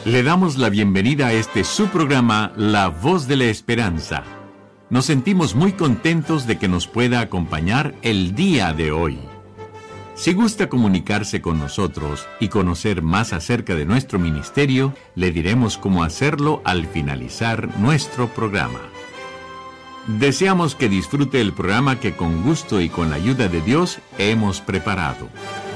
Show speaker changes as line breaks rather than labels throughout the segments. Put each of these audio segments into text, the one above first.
Le damos la bienvenida a este su programa, La Voz de la Esperanza. Nos sentimos muy contentos de que nos pueda acompañar el día de hoy. Si gusta comunicarse con nosotros y conocer más acerca de nuestro ministerio, le diremos cómo hacerlo al finalizar nuestro programa. Deseamos que disfrute el programa que con gusto y con la ayuda de Dios hemos preparado.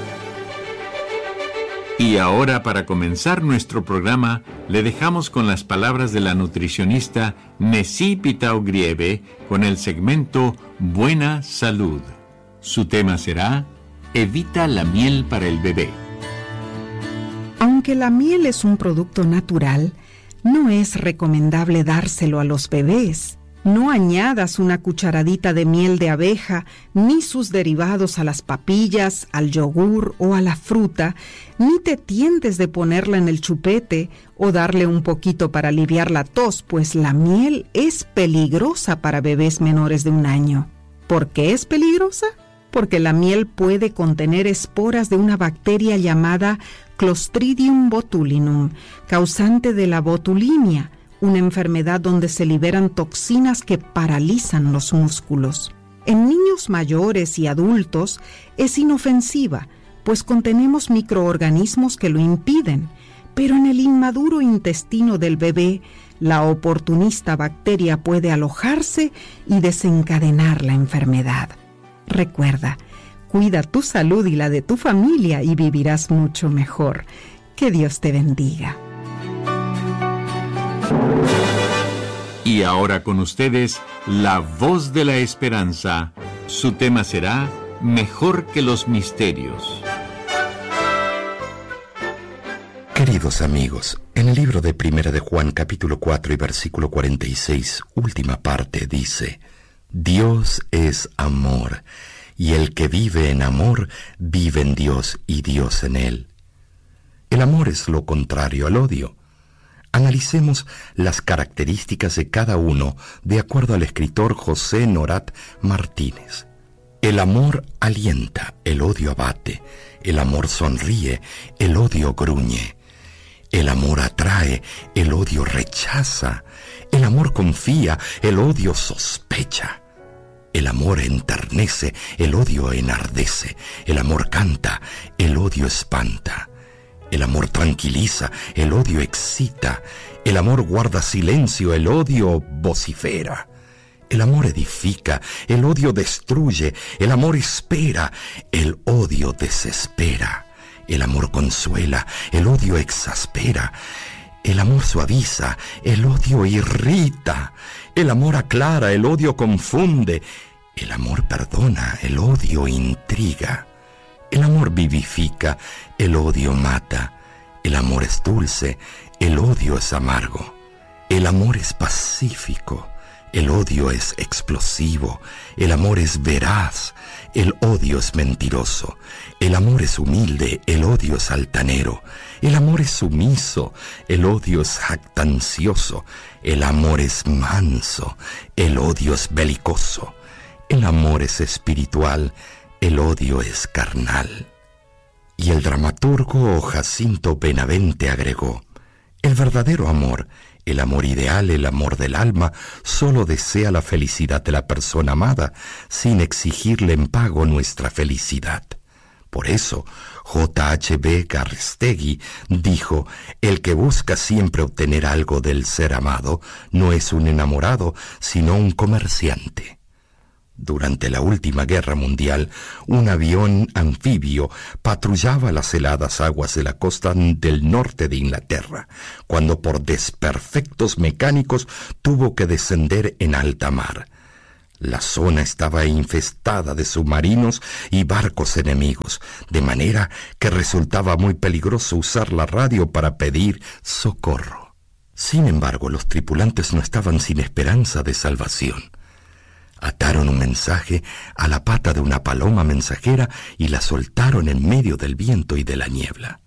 Y ahora, para comenzar nuestro programa, le dejamos con las palabras de la nutricionista Nessie Pitao-Grieve con el segmento Buena Salud. Su tema será Evita la miel para el bebé.
Aunque la miel es un producto natural, no es recomendable dárselo a los bebés. No añadas una cucharadita de miel de abeja ni sus derivados a las papillas, al yogur o a la fruta, ni te tientes de ponerla en el chupete o darle un poquito para aliviar la tos, pues la miel es peligrosa para bebés menores de 1 año. ¿Por qué es peligrosa? Porque la miel puede contener esporas de una bacteria llamada Clostridium botulinum, causante de la botulimia, una enfermedad donde se liberan toxinas que paralizan los músculos. En niños mayores y adultos es inofensiva, pues contenemos microorganismos que lo impiden, pero en el inmaduro intestino del bebé, la oportunista bacteria puede alojarse y desencadenar la enfermedad. Recuerda, cuida tu salud y la de tu familia y vivirás mucho mejor. Que Dios te bendiga.
Y ahora con ustedes, La Voz de la Esperanza. Su tema será Mejor que los misterios.
Queridos amigos, en el libro de Primera de Juan, capítulo 4 y versículo 46, última parte, dice: Dios es amor, y el que vive en amor, vive en Dios y Dios en él. El amor es lo contrario al odio. Analicemos las características de cada uno de acuerdo al escritor José Norat Martínez. El amor alienta, el odio abate. El amor sonríe, el odio gruñe. El amor atrae, el odio rechaza. El amor confía, el odio sospecha. El amor enternece, el odio enardece. El amor canta, el odio espanta. El amor tranquiliza, el odio excita. El amor guarda silencio, el odio vocifera. El amor edifica, el odio destruye. El amor espera, el odio desespera. El amor consuela, el odio exaspera. El amor suaviza, el odio irrita. El amor aclara, el odio confunde. El amor perdona, el odio intriga. El amor vivifica, el odio mata. El amor es dulce, el odio es amargo. El amor es pacífico, el odio es explosivo. El amor es veraz, el odio es mentiroso. El amor es humilde, el odio es altanero. El amor es sumiso, el odio es jactancioso. El amor es manso, el odio es belicoso. El amor es espiritual, el odio es carnal. Y el dramaturgo Jacinto Benavente agregó: el verdadero amor, el amor ideal, el amor del alma, solo desea la felicidad de la persona amada, sin exigirle en pago nuestra felicidad. Por eso, J.H.B. Garrestegui dijo: el que busca siempre obtener algo del ser amado no es un enamorado, sino un comerciante. Durante la última guerra mundial, un avión anfibio patrullaba las heladas aguas de la costa del norte de Inglaterra, cuando por desperfectos mecánicos tuvo que descender en alta mar. La zona estaba infestada de submarinos y barcos enemigos, de manera que resultaba muy peligroso usar la radio para pedir socorro. Sin embargo, los tripulantes no estaban sin esperanza de salvación. Ataron un mensaje a la pata de una paloma mensajera y la soltaron en medio del viento y de la niebla.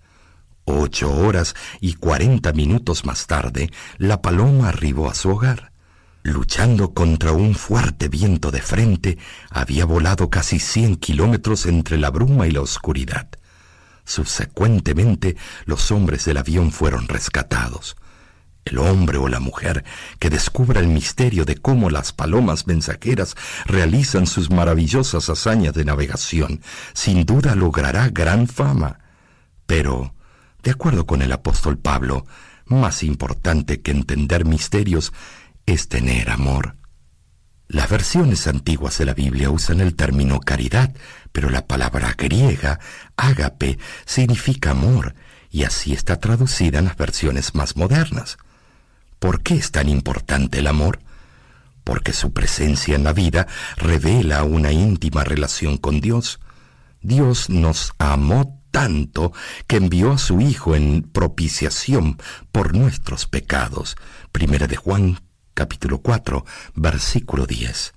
8 horas y 40 minutos más tarde, la paloma arribó a su hogar. Luchando contra un fuerte viento de frente, había volado casi 100 kilómetros entre la bruma y la oscuridad. Subsecuentemente, los hombres del avión fueron rescatados. El hombre o la mujer que descubra el misterio de cómo las palomas mensajeras realizan sus maravillosas hazañas de navegación, sin duda logrará gran fama. Pero, de acuerdo con el apóstol Pablo, más importante que entender misterios es tener amor. Las versiones antiguas de la Biblia usan el término caridad, pero la palabra griega, ágape, significa amor, y así está traducida en las versiones más modernas. ¿Por qué es tan importante el amor? Porque su presencia en la vida revela una íntima relación con Dios. Dios nos amó tanto que envió a su Hijo en propiciación por nuestros pecados. 1 de Juan, capítulo 4, versículo 10.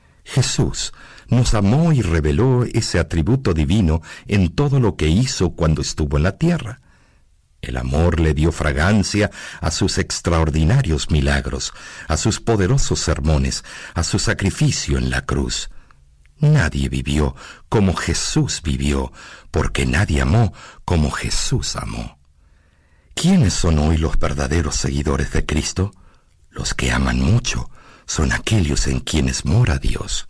Jesús nos amó y reveló ese atributo divino en todo lo que hizo cuando estuvo en la tierra. El amor le dio fragancia a sus extraordinarios milagros, a sus poderosos sermones, a su sacrificio en la cruz. Nadie vivió como Jesús vivió, porque nadie amó como Jesús amó. ¿Quiénes son hoy los verdaderos seguidores de Cristo? Los que aman mucho son aquellos en quienes mora Dios.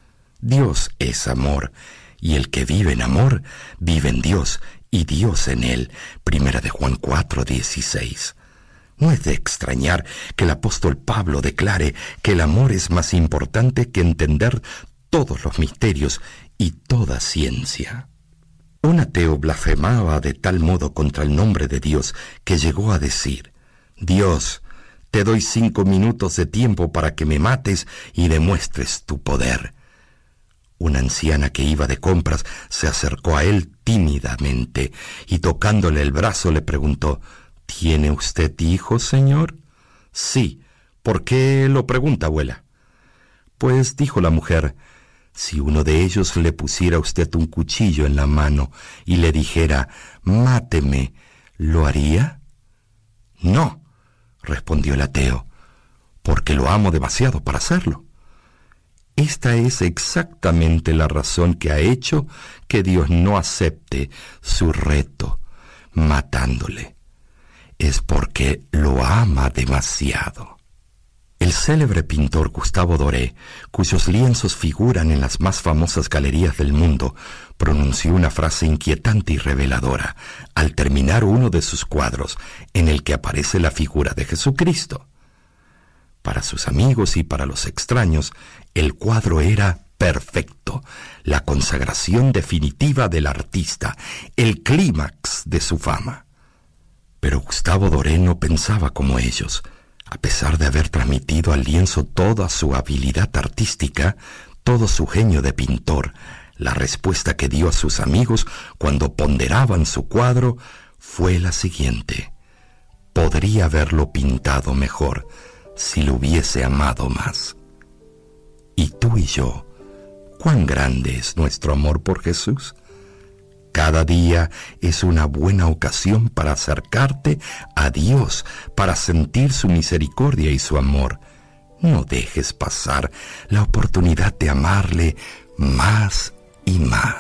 Dios es amor, y el que vive en amor, vive en Dios, y Dios en él. 1 de Juan 4:16. No es de extrañar que el apóstol Pablo declare que el amor es más importante que entender todos los misterios y toda ciencia. Un ateo blasfemaba de tal modo contra el nombre de Dios que llegó a decir: Dios, te doy 5 minutos de tiempo para que me mates y demuestres tu poder. Una anciana que iba de compras se acercó a él tímidamente y tocándole el brazo le preguntó: ¿Tiene usted hijos, señor? Sí. ¿Por qué lo pregunta, abuela? Pues, dijo la mujer, si uno de ellos le pusiera a usted un cuchillo en la mano y le dijera: máteme, ¿lo haría? No, respondió el ateo, porque lo amo demasiado para hacerlo. Esta es exactamente la razón que ha hecho que Dios no acepte su reto, matándole. Es porque lo ama demasiado. El célebre pintor Gustavo Doré, cuyos lienzos figuran en las más famosas galerías del mundo, pronunció una frase inquietante y reveladora al terminar uno de sus cuadros, en el que aparece la figura de Jesucristo. Para sus amigos y para los extraños, el cuadro era perfecto, la consagración definitiva del artista, el clímax de su fama. Pero Gustavo Doré no pensaba como ellos. A pesar de haber transmitido al lienzo toda su habilidad artística, todo su genio de pintor, la respuesta que dio a sus amigos cuando ponderaban su cuadro fue la siguiente: podría haberlo pintado mejor si lo hubiese amado más. ¿Y tú y yo, cuán grande es nuestro amor por Jesús? Cada día es una buena ocasión para acercarte a Dios, para sentir su misericordia y su amor. No dejes pasar la oportunidad de amarle más y más.